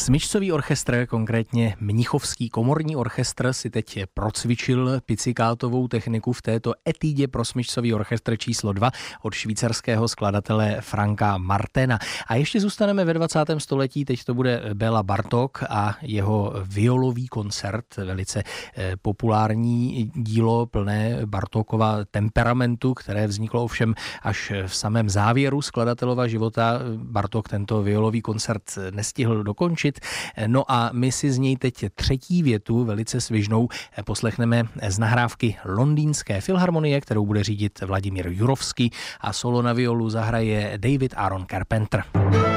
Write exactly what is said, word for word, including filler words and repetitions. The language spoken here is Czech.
Smyčcový orchestr, konkrétně Mnichovský komorní orchestr, si teď procvičil pizzicatovou techniku v této etýdě pro smyčcový orchestr číslo dva od švýcarského skladatele Franka Marténa. A ještě zůstaneme ve dvacátém století, teď to bude Béla Bartók a jeho violový koncert, velice populární dílo plné Bartókova temperamentu, které vzniklo ovšem až v samém závěru skladatelova života. Bartók tento violový koncert nestihl dokončit. No a my si z něj teď třetí větu, velice svižnou, poslechneme z nahrávky Londýnské filharmonie, kterou bude řídit Vladimír Jurovský, a solo na violu zahraje David Aaron Carpenter.